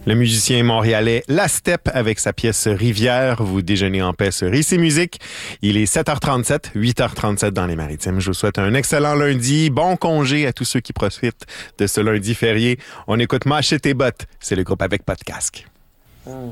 Le musicien montréalais La Steppe avec sa pièce Rivière. Vous déjeunez en paix sur Ici Musique. Il est 7h37, 8h37 dans les Maritimes. Je vous souhaite un excellent lundi. Bon congé à tous ceux qui profitent de ce lundi férié. On écoute Mâcher tes bottes. C'est le groupe avec pas de casque.